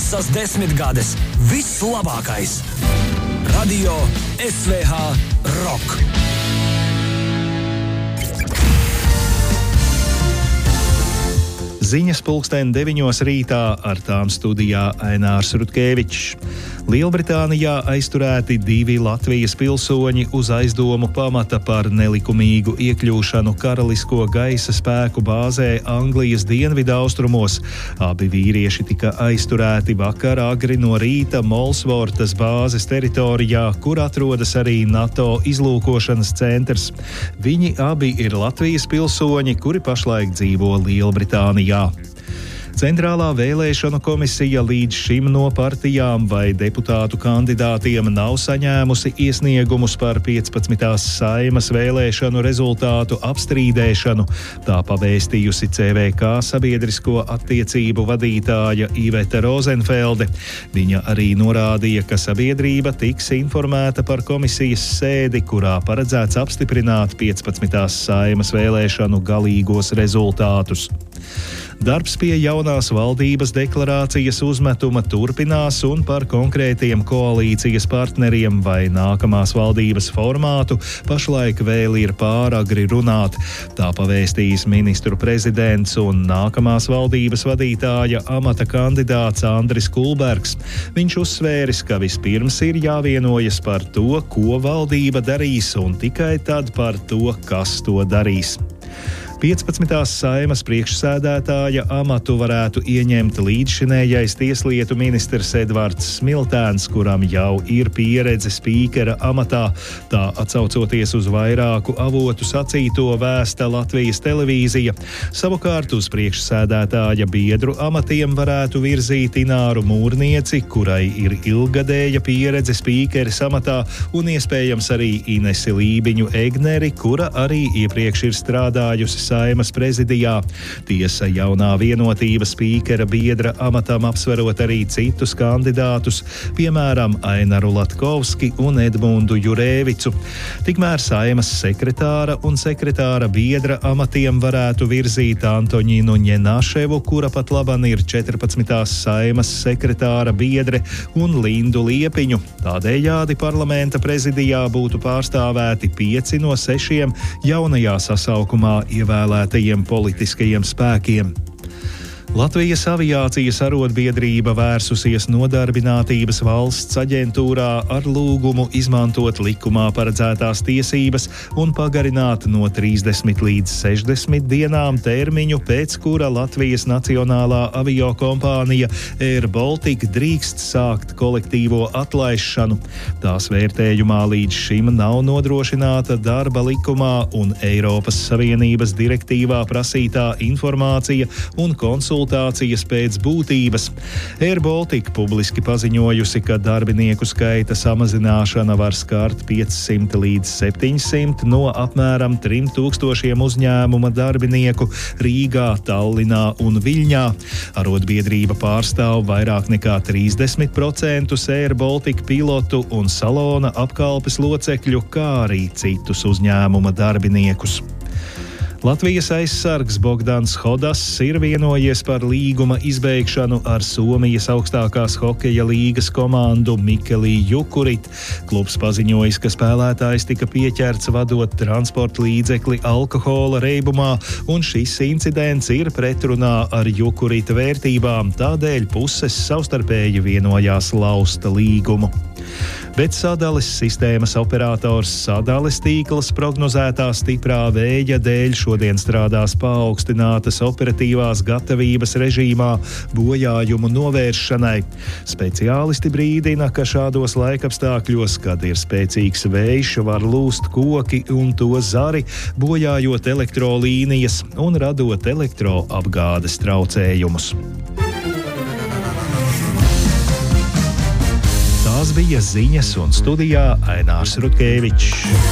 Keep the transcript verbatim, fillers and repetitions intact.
Visas desmitgades vislabākais. Radio S V H Rock. Ziņas pulksten deviņos rītā, ar tām studijā Ainārs Rutkevičs. Lielbritānijā aizturēti divi Latvijas pilsoņi uz aizdomu pamata par nelikumīgu iekļūšanu Karalisko gaisa spēku bāzē Anglijas dienvidaustrumos. Abi vīrieši tika aizturēti vakar agri no rīta Molsvortas bāzes teritorijā, kur atrodas arī NATO izlūkošanas centrs. Viņi abi ir Latvijas pilsoņi, kuri pašlaik dzīvo Lielbritānijā. Centrālā vēlēšanu komisija līdz šim no partijām vai deputātu kandidātiem nav saņēmusi iesniegumus par piecpadsmitās Saeimas vēlēšanu rezultātu apstrīdēšanu. Tā pavēstījusi C V K sabiedrisko attiecību vadītāja Iveta Rozenfelde. Viņa arī norādīja, ka sabiedrība tiks informēta par komisijas sēdi, kurā paredzēts apstiprināt piecpadsmitās Saeimas vēlēšanu galīgos rezultātus. Darbs pie jaunās valdības deklarācijas uzmetuma turpinās, un par konkrētiem koalīcijas partneriem vai nākamās valdības formātu pašlaik vēl ir pāragri runāt. Tā pavēstījis ministru prezidents un nākamās valdības vadītāja amata kandidāts Andris Kulbergs. Viņš uzsvēris, ka vispirms ir jāvienojas par to, ko valdība darīs, un tikai tad par to, kas to darīs. piecpadsmitās Saeimas priekšsēdētāja amatu varētu ieņemt līdzšinējais tieslietu ministrs Edvards Smiltēns, kuram jau ir pieredze spīkera amatā. Tā atsaucoties uz vairāku avotu sacīto vēsta Latvijas televīzija. Savukārt uz priekšsēdētāja biedru amatiem varētu virzīt Ināru Mūrnieci, kurai ir ilgadēja pieredze spīkeres amatā, un iespējams arī Inesi Lībiņu Egneri, kura arī iepriekš ir strādājusi Saeimas prezidijā. Tiesa, jaunā Vienotība spīkera biedra amatam apsverot arī citus kandidātus, piemēram, Ainaru Latkovski un Edmundu Jurēvicu. Tikmēr Saeimas sekretāra un sekretāra biedra amatiem varētu virzīt Antoņinu Ņenaševu, kura pat laban ir četrpadsmitās Saeimas sekretāra biedre, un Lindu Liepiņu. Tādējādi parlamenta prezidijā būtu pārstāvēti pieci no sešiem jaunajā sasaukumā ievēlētajiem politiskajiem spēkiem. Latvijas aviācijas arotbiedrība vērsusies Nodarbinātības valsts aģentūrā ar lūgumu izmantot likumā paredzētās tiesības un pagarināt no trīsdesmit līdz sešdesmit dienām termiņu, pēc kura Latvijas nacionālā aviokompānija Air Baltica drīkst sākt kolektīvo atlaišanu. Tās vērtējumā līdz šim nav nodrošināta darba likumā un Eiropas Savienības direktīvā prasītā informācija un konsultācija pēc būtības. Air Baltica publiski paziņojusi, ka darbinieku skaita samazināšana var skart piecsimt līdz septiņsimt no apmēram trim tūkstošiem uzņēmuma darbinieku Rīgā, Tallinā un Viļņā. Arotbiedrība pārstāv vairāk nekā trīsdesmit procentus Air Baltica pilotu un salona apkalpes locekļu, kā arī citus uzņēmuma darbiniekus. Latvijas aizsargs Bogdans Hodas ir vienojies par līguma izbeigšanu ar Somijas augstākās hokeja līgas komandu Mikeli Jukurit. Klubs paziņojis, ka spēlētājs tika pieķerts vadot transporta līdzekli alkohola reibumā, un šis incidents ir pretrunā ar Jukurita vērtībām, tādēļ puses savstarpēji vienojās lausta līgumu. Bet sadales sistēmas operators Sadales tīkls prognozētā stiprā vēja dēļ šodien strādās paaugstinātas operatīvās gatavības režīmā bojājumu novēršanai. Speciālisti brīdina, ka šādos laikapstākļos, kad ir spēcīgs vējš, var lūst koki un to zari, bojājot elektrolīnijas un radot elektroapgādes traucējumus. Tās bija ziņas, un studijā Ainārs Rutkevičs.